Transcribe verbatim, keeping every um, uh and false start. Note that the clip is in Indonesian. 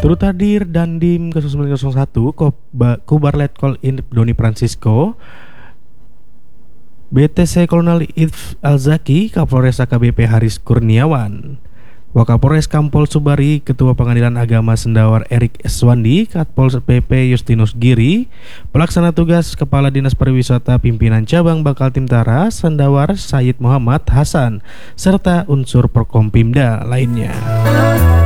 Turut hadir Dandim kasus sembilan nol satu Koba- Kobar Letkol In Doni Francisco, B T C Kolonel If Alzaki, Kapolres A K B P Haris Kurniawan, Wakapolres Kampol Subari, Ketua Pengadilan Agama Sendawar Erik Eswandi, Katpol P P Justinus Giri, Pelaksana Tugas Kepala Dinas Pariwisata Pimpinan Cabang Bakal Timtara Sendawar Said Muhammad Hasan, serta unsur Porkompimda lainnya.